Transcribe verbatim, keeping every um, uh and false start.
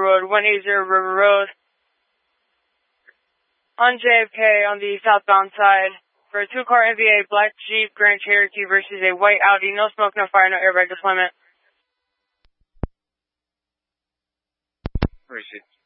Road, one eighty River Road. On J F K on the southbound side for a two-car N V A black Jeep Grand Cherokee versus a white Audi. No smoke, no fire, no airbag deployment. Where is it?